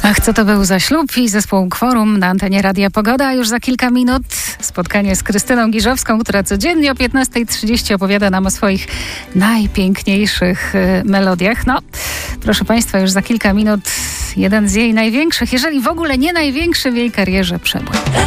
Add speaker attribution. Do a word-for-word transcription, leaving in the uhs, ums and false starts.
Speaker 1: Ach, co to był za ślub i zespół Quorum na antenie Radia Pogoda. Już za kilka minut spotkanie z Krystyną Giżowską, która codziennie o piętnasta trzydzieści opowiada nam o swoich najpiękniejszych y, melodiach. No, proszę Państwa, już za kilka minut jeden z jej największych, jeżeli w ogóle nie największy w jej karierze przebój.